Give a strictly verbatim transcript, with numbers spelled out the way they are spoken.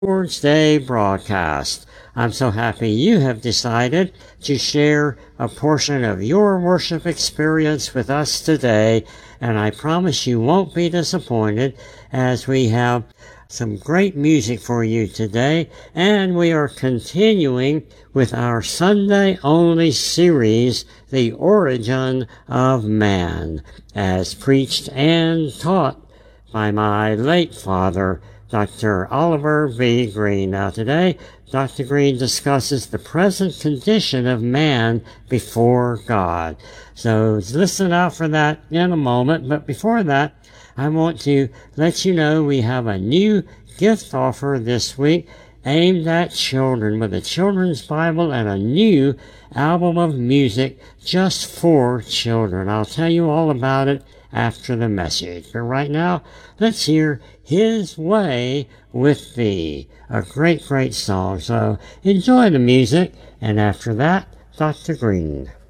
Lord's Day broadcast. I'm so happy you have decided to share a portion of your worship experience with us today, and I promise you won't be disappointed as we have some great music for you today, and we are continuing with our Sunday-only series, The Origin of Man, as preached and taught by my late father, Doctor Oliver V. Green. Now today, Doctor Green discusses the present condition of man before God. So listen out for that in a moment, but before that, I want to let you know we have a new gift offer this week aimed at children with a children's Bible and a new album of music just for children. I'll tell you all about it after the message. But right now, let's hear His Way with Thee, a great, great song. So enjoy the music, and after that, Doctor Green.